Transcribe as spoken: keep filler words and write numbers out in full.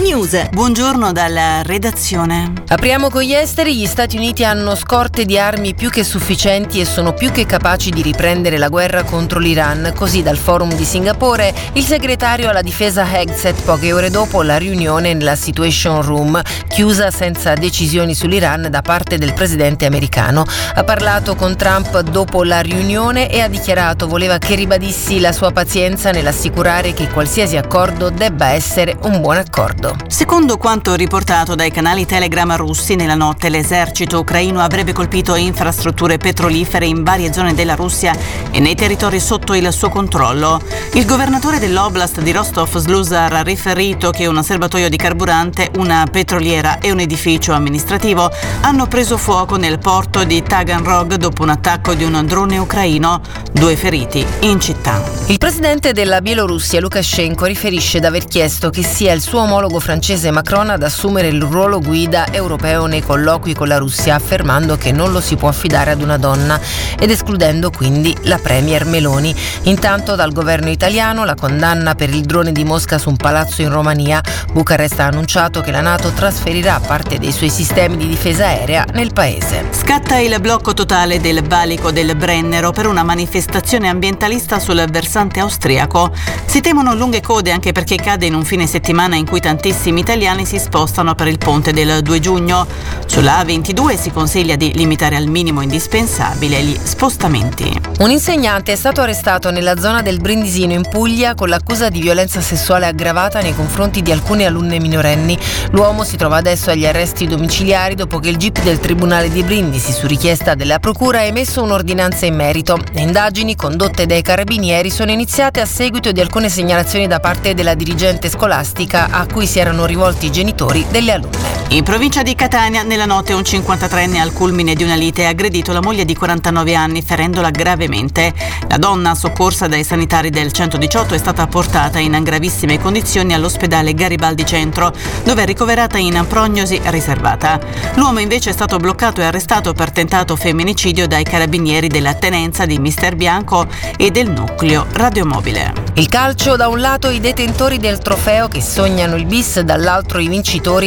News. Buongiorno dalla redazione. Apriamo con gli esteri. Gli Stati Uniti hanno scorte di armi più che sufficienti e sono più che capaci di riprendere la guerra contro l'Iran. Così dal forum di Singapore il segretario alla difesa Hegseth poche ore dopo la riunione nella Situation Room, chiusa senza decisioni sull'Iran da parte del presidente americano. Ha parlato con Trump dopo la riunione e ha dichiarato voleva che ribadissi la sua pazienza nell'assicurare che qualsiasi accordo debba essere un buon accordo. Secondo quanto riportato dai canali Telegram russi, nella notte l'esercito ucraino avrebbe colpito infrastrutture petrolifere in varie zone della Russia e nei territori sotto il suo controllo. Il governatore dell'oblast di Rostov-Sluzar ha riferito che un serbatoio di carburante, una petroliera e un edificio amministrativo hanno preso fuoco nel porto di Taganrog dopo un attacco di un drone ucraino. Due feriti in città. Il presidente della Bielorussia, Lukashenko, riferisce di aver chiesto che sia il suo omologo francese Macron ad assumere il ruolo guida europeo nei colloqui con la Russia, affermando che non lo si può affidare ad una donna ed escludendo quindi la premier Meloni. Intanto dal governo italiano la condanna per il drone di Mosca su un palazzo in Romania. Bucarest ha annunciato che la NATO trasferirà parte dei suoi sistemi di difesa aerea nel paese. Scatta il blocco totale del valico del Brennero per una manifestazione ambientalista sul versante austriaco. Si temono lunghe code anche perché cade in un fine settimana in cui tantissimi italiani si spostano per il ponte del due giugno. Sulla A ventidue si consiglia di limitare al minimo indispensabile gli spostamenti. Un insegnante è stato arrestato nella zona del Brindisino in Puglia con l'accusa di violenza sessuale aggravata nei confronti di alcune alunne minorenni. L'uomo si trova adesso agli arresti domiciliari dopo che il G I P del Tribunale di Brindisi, su richiesta della Procura, ha emesso un'ordinanza in merito. Le indagini condotte dai carabinieri sono iniziate a seguito di alcune segnalazioni da parte della dirigente scolastica a cui si erano rivolti i genitori delle alunne. In provincia di Catania, nella notte un cinquantatreenne al culmine di una lite ha aggredito la moglie di quarantanove anni, ferendola gravemente. La donna, soccorsa dai sanitari del centodiciotto, è stata portata in gravissime condizioni all'ospedale Garibaldi Centro, dove è ricoverata in prognosi riservata. L'uomo invece è stato bloccato e arrestato per tentato femminicidio dai carabinieri della tenenza di Mister Bianco e del nucleo radiomobile. Il calcio: da un lato i detentori del trofeo che sognano il bis, dall'altro i vincitori